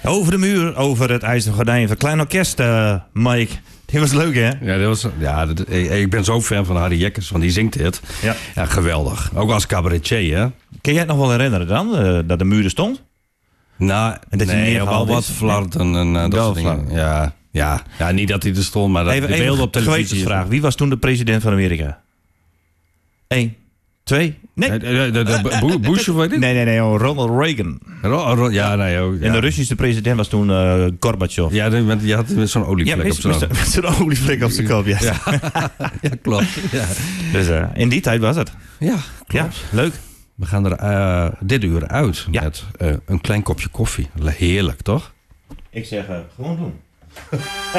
Over de muur, over het IJzeren Gordijn. Van Klein Orkest, Mike. Die was leuk, hè? Ik ben zo fan van Harry Jekkers, want die zingt dit. Ja, geweldig. Ook als cabaretier, hè? Kun jij het nog wel herinneren dan, dat de muur er stond? Nou, En dat nee, wel wat flarden en dat soort dingen. Ja, niet dat hij er stond, maar dat de beelden op televisie. Gewetensvraag. Wie was toen de president van Amerika? 1, 2, nee. Bush of weet ik? Nee, Ronald Reagan. En de Russische president was toen Gorbachev. Ja, je had met zo'n olievlek op zijn kop. Met zo'n olievlek op zijn kop, ja. Ja, klopt. Ja. Dus in die tijd was het. Ja, klopt. Ja, leuk. We gaan er dit uur uit met een klein kopje koffie. Heerlijk, toch? Ik zeg, gewoon doen.